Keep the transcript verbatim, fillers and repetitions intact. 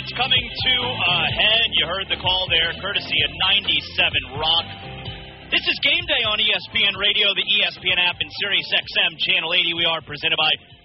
it's coming to a head. You heard the call there, courtesy of ninety-seven Rock. This is Game Day on E S P N Radio, the E S P N app, and Sirius X M Channel eighty. We are presented by